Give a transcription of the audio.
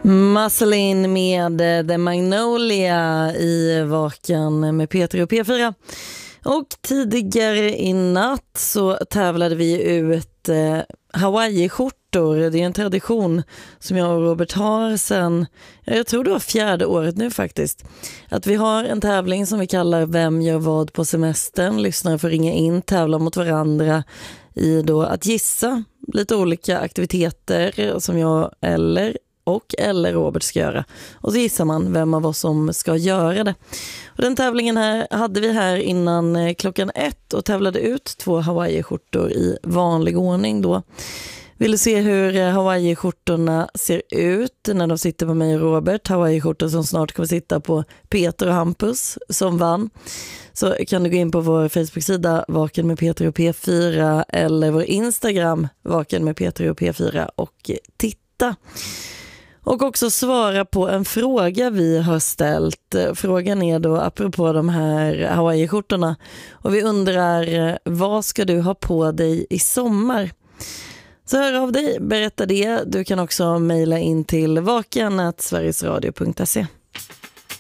Marceline med The Magnolia i Vaken med Peter och P4. Och tidigare i natt så tävlade vi ut Hawaii-skjortor. Det är en tradition som jag och Robert har sen, jag tror det var 4:e året nu faktiskt. Att vi har en tävling som vi kallar Vem gör vad på semestern. Lyssnare får ringa in, tävla mot varandra i då att gissa lite olika aktiviteter som jag eller Robert ska göra. Och så gissar man vem av oss som ska göra det. Och den tävlingen här hade vi här innan klockan 1 och tävlade ut 2 Hawaii-skjortor i vanlig ordning då. Vill du se hur Hawaii-skjortorna ser ut när de sitter på mig och Robert? Hawaii-skjortor som snart kommer sitta på Peter och Hampus som vann. Så kan du gå in på vår Facebook-sida Vaken med Peter och P4 eller vår Instagram Vaken med Peter och P4 och titta. Och också svara på en fråga vi har ställt. Frågan är då apropå de här Hawaii-skjortorna. Och vi undrar, vad ska du ha på dig i sommar? Så hör av dig, berätta det. Du kan också mejla in till vaken@sverigesradio.se.